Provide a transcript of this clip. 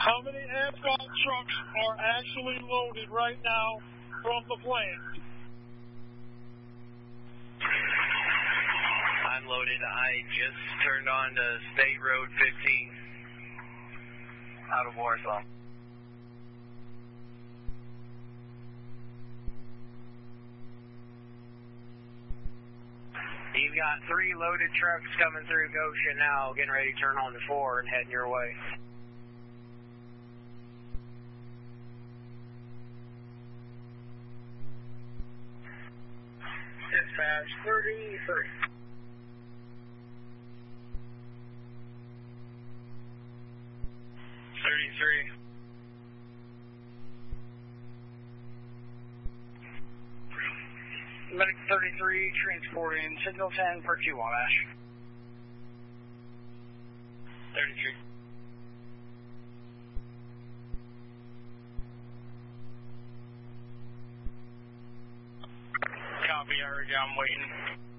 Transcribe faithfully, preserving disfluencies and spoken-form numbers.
How many asphalt trucks are actually loaded right now from the plant? Unloaded. I just turned on to State Road fifteen out of Warsaw. You've got three loaded trucks coming through Goshen now, getting ready to turn on to four and heading your way. Dispatch thirty-three. thirty-three. Medic thirty-three, transporting signal ten per Q Wabash. thirty-three. Copy, already, I'm waiting.